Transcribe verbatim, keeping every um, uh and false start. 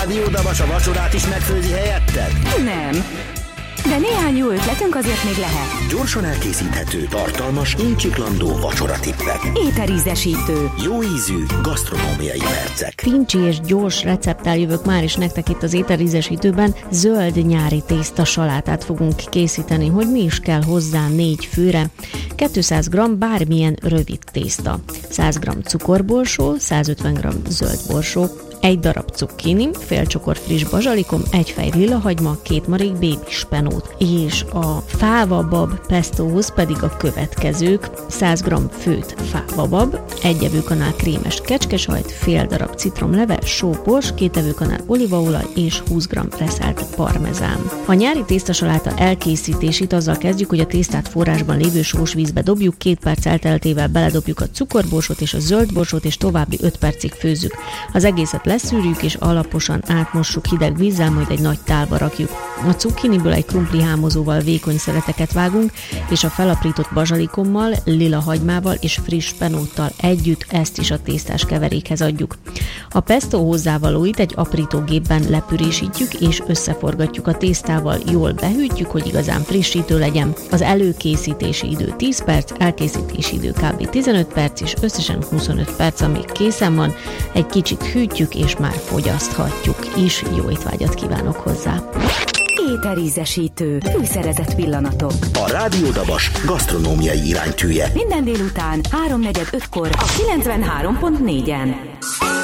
Rádió Dabas a vacsorát is megfőzi helyetted? Nem. De néhány jó ötletünk azért még lehet. Gyorsan elkészíthető, tartalmas, incsiklandó vacsoratippek. Éterízesítő. Jó ízű, gasztronómiai percek. Fincsi és gyors recepttel jövök már is nektek itt az éterízesítőben. Zöld nyári tészta salátát fogunk készíteni. Hogy mi is kell hozzá négy főre? kétszáz gramm bármilyen rövid tészta, száz gramm cukorborsó, százötven gramm zöld borsó, egy darab cukkini, fél csokor friss bazsalikom, egy fej lilahagyma, két marék bébi spenót. És a fávabab pestóhoz pedig a következők: száz gramm főtt fávabab, egy evőkanál krémes kecskesajt, fél darab citromleves, sóbors, két evőkanál olívaolaj és húsz gramm reszelt parmezán. A nyári tésztasaláta elkészítését azzal kezdjük, hogy a tésztát forrásban lévő sós vízbe dobjuk, két perc elteltével beledobjuk a cukorborsót és a zöldborsót, és további öt percig főzzük. Az egészet leszűrjük és alaposan átmossuk hideg vízzel, majd egy nagy tálba rakjuk. A cukkiniből egy krumpli hámozóval vékony szeleteket vágunk, és a felaprított bazsalikommal, lilahagymával és friss spenóttal együtt ezt is a tésztás keverékhez adjuk. A pesto hozzávalóit egy aprítógépben lepürésítjük és összeforgatjuk a tésztával, jól behűtjük, hogy igazán frissítő legyen. Az előkészítési idő tíz perc, elkészítési idő kb. tizenöt perc, és összesen huszonöt perc, amíg készen van. Egy kicsit hűtjük, és már fogyaszthatjuk is. Jó étvágyat kívánok hozzá! Éterízesítő. Fűszerezett pillanatok. A Rádió Dabas gasztronómiai iránytűje. Minden délután háromnegyed ötkor a kilencvenhárom pont négyen.